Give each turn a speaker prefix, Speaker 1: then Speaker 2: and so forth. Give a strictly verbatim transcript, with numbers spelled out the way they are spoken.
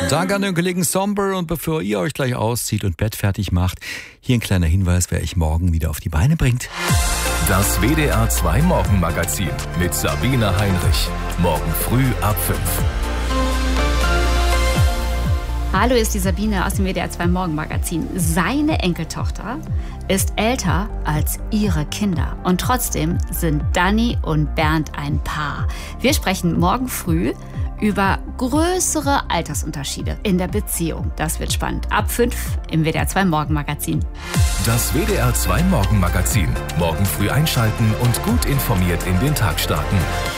Speaker 1: Danke an den Kollegen Somber. Und bevor ihr euch gleich auszieht und Bett fertig macht, hier ein kleiner Hinweis, wer euch morgen wieder auf die Beine bringt.
Speaker 2: Das W D R zwei Morgenmagazin mit Sabine Heinrich. Morgen früh ab fünf.
Speaker 3: Hallo, ist die Sabine aus dem W D R zwei Morgenmagazin. Seine Enkeltochter ist älter als ihre Kinder. Und trotzdem sind Dani und Bernd ein Paar. Wir sprechen morgen früh über größere Altersunterschiede in der Beziehung. Das wird spannend. Ab fünf im W D R zwei Morgenmagazin.
Speaker 2: Das W D R zwei Morgenmagazin. Morgen früh einschalten und gut informiert in den Tag starten.